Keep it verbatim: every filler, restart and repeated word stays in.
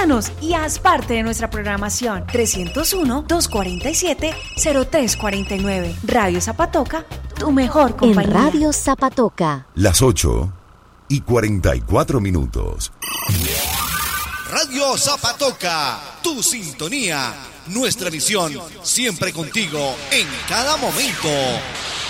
Llámanos y haz parte de nuestra programación. trescientos uno, doscientos cuarenta y siete, cero tres cuarenta y nueve. Radio Zapatoca, tu mejor compañía. En Radio Zapatoca. Las ocho y cuarenta y cuatro minutos. Radio Zapatoca, tu sintonía, nuestra visión, siempre contigo, en cada momento.